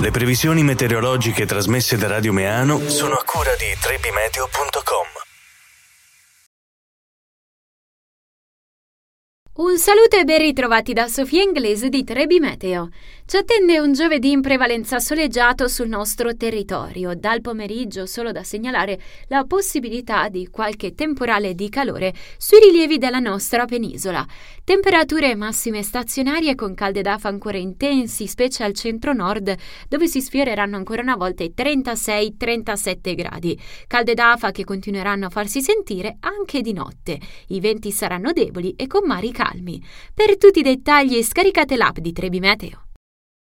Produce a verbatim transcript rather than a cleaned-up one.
Le previsioni meteorologiche trasmesse da Radio Meano sono a cura di trebimeteo punto com. Un saluto e ben ritrovati da Sofia Inglese di Trebi Meteo. Ci attende un giovedì in prevalenza soleggiato sul nostro territorio. Dal pomeriggio solo da segnalare la possibilità di qualche temporale di calore sui rilievi della nostra penisola. Temperature massime stazionarie con calde d'afa ancora intensi, specie al centro-nord, dove si sfioreranno ancora una volta i trentasei trentasette gradi. Calde d'afa che continueranno a farsi sentire anche di notte. I venti saranno deboli e con mari calmi. Per tutti i dettagli scaricate l'app di Trebi Meteo.